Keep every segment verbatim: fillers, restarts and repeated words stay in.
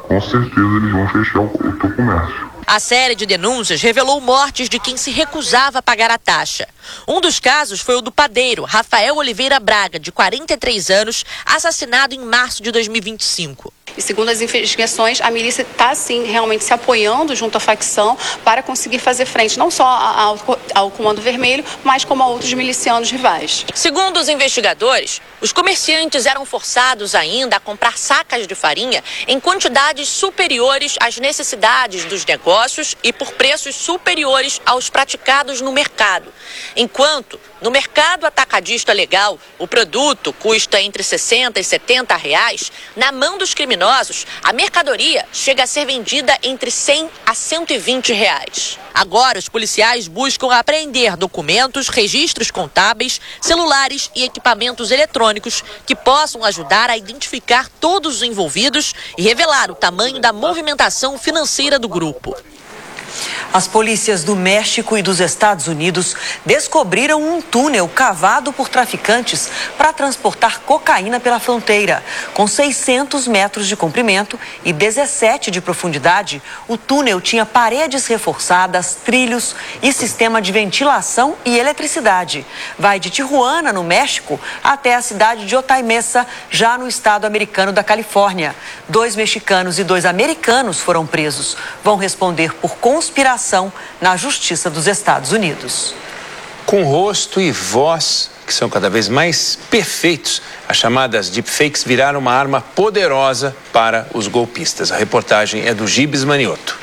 com certeza eles vão fechar o, o teu comércio. A série de denúncias revelou mortes de quem se recusava a pagar a taxa. Um dos casos foi o do padeiro Rafael Oliveira Braga, de quarenta e três anos, assassinado em março de dois mil e vinte e cinco. E segundo as investigações, a milícia está, sim, realmente se apoiando junto à facção para conseguir fazer frente não só ao, ao Comando Vermelho, mas como a outros milicianos rivais. Segundo os investigadores, os comerciantes eram forçados ainda a comprar sacas de farinha em quantidades superiores às necessidades dos negócios e por preços superiores aos praticados no mercado. Enquanto, no mercado atacadista legal, o produto custa entre sessenta e setenta reais, na mão dos criminosos, a mercadoria chega a ser vendida entre cem a cento e vinte reais. Agora, os policiais buscam apreender documentos, registros contábeis, celulares e equipamentos eletrônicos que possam ajudar a identificar todos os envolvidos e revelar o tamanho da movimentação financeira do grupo. As polícias do México e dos Estados Unidos descobriram um túnel cavado por traficantes para transportar cocaína pela fronteira. Com seiscentos metros de comprimento e dezessete de profundidade, o túnel tinha paredes reforçadas, trilhos e sistema de ventilação e eletricidade. Vai de Tijuana, no México, até a cidade de Otay Mesa, já no estado americano da Califórnia. Dois mexicanos e dois americanos foram presos. Vão responder por conspiração na Justiça dos Estados Unidos. Com rosto e voz que são cada vez mais perfeitos, as chamadas deepfakes viraram uma arma poderosa para os golpistas. A reportagem é do Gibes Manioto.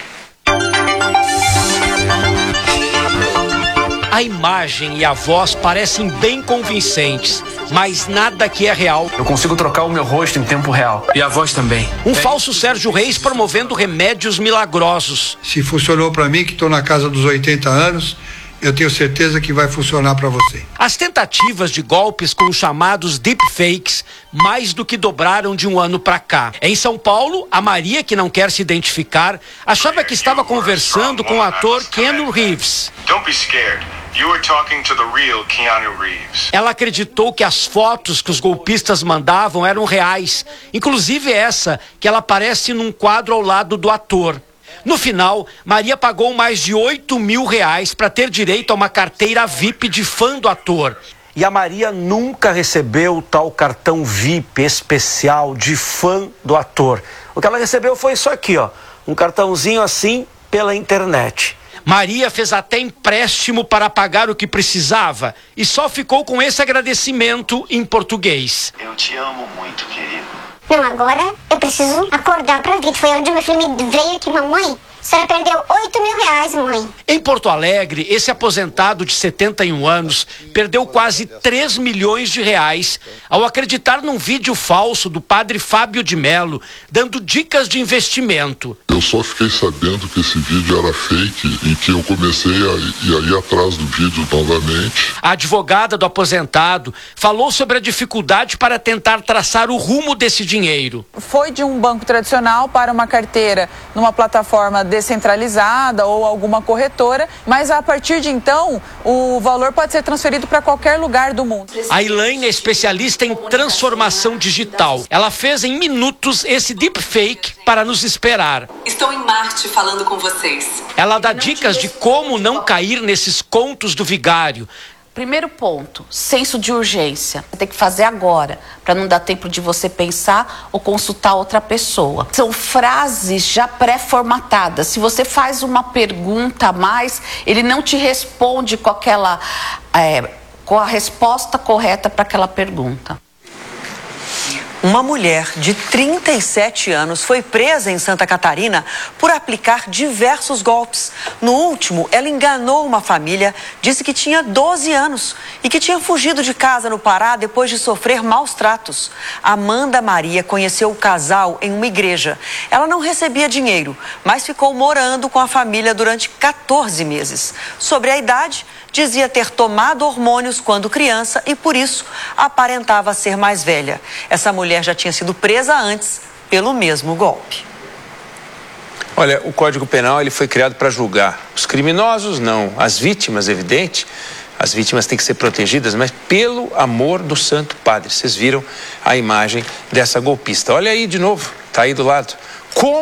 A imagem e a voz parecem bem convincentes, mas nada que é real. Eu consigo trocar o meu rosto em tempo real. E a voz também. Um falso Sérgio Reis promovendo remédios milagrosos. Se funcionou para mim, que estou na casa dos oitenta anos, eu tenho certeza que vai funcionar para você. As tentativas de golpes com os chamados deepfakes mais do que dobraram de um ano para cá. Em São Paulo, a Maria, que não quer se identificar, achava que estava conversando com o ator Keanu Reeves. Don't be scared. You were talking to the real Keanu Reeves. Ela acreditou que as fotos que os golpistas mandavam eram reais, inclusive essa, que ela aparece num quadro ao lado do ator. No final, Maria pagou mais de oito mil reais para ter direito a uma carteira V I P de fã do ator. E a Maria nunca recebeu o tal cartão V I P especial de fã do ator. O que ela recebeu foi isso aqui, ó, um cartãozinho assim pela internet. Maria fez até empréstimo para pagar o que precisava e só ficou com esse agradecimento em português. Eu te amo muito, querido. Não, agora eu preciso acordar pra vida. Foi onde o meu filho me veio aqui, mamãe. A senhora perdeu oito mil reais, mãe. Em Porto Alegre, esse aposentado de setenta e um anos perdeu quase três milhões de reais ao acreditar num vídeo falso do padre Fábio de Mello, dando dicas de investimento. Eu só fiquei sabendo que esse vídeo era fake e que eu comecei a ir atrás do vídeo novamente. A advogada do aposentado falou sobre a dificuldade para tentar traçar o rumo desse dinheiro. Foi de um banco tradicional para uma carteira numa plataforma descentralizada ou alguma corretora, mas a partir de então o valor pode ser transferido para qualquer lugar do mundo. A Elaine é especialista em transformação digital. Ela fez em minutos esse deepfake para nos esperar. Estou em Marte falando com vocês. Ela dá dicas de como não cair nesses contos do vigário. Primeiro ponto, senso de urgência. Você tem que fazer agora, para não dar tempo de você pensar ou consultar outra pessoa. São frases já pré-formatadas. Se você faz uma pergunta a mais, ele não te responde com aquela, é, com a resposta correta para aquela pergunta. Uma mulher de trinta e sete anos foi presa em Santa Catarina por aplicar diversos golpes. No último, ela enganou uma família, disse que tinha doze anos e que tinha fugido de casa no Pará depois de sofrer maus tratos. Amanda Maria conheceu o casal em uma igreja. Ela não recebia dinheiro, mas ficou morando com a família durante quatorze meses. Sobre a idade, dizia ter tomado hormônios quando criança e, por isso, aparentava ser mais velha. Essa mulher já tinha sido presa antes pelo mesmo golpe. Olha, o Código Penal ele foi criado para julgar os criminosos, não. As vítimas, evidente, as vítimas têm que ser protegidas, mas pelo amor do Santo Padre. Vocês viram a imagem dessa golpista. Olha aí de novo, tá aí do lado. Como